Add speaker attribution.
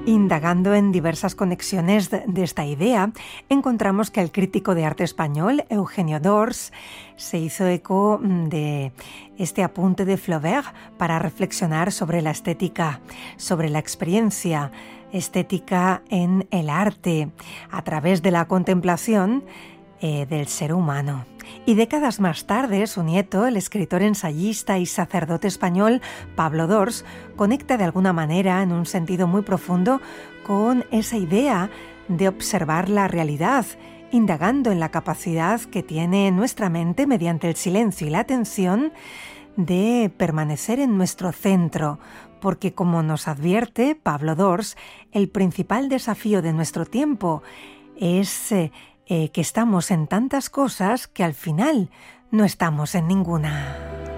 Speaker 1: Indagando en diversas conexiones de esta idea, encontramos que el crítico de arte español, Eugenio d'Ors, se hizo eco de este apunte de Flaubert para reflexionar sobre la estética, sobre la experiencia estética en el arte, a través de la contemplación del ser humano. Y décadas más tarde, su nieto, el escritor, ensayista y sacerdote español Pablo d'Ors, conecta de alguna manera, en un sentido muy profundo, con esa idea de observar la realidad, indagando en la capacidad que tiene nuestra mente, mediante el silencio y la atención, de permanecer en nuestro centro, porque, como nos advierte Pablo d'Ors, el principal desafío de nuestro tiempo es que estamos en tantas cosas que al final no estamos en ninguna.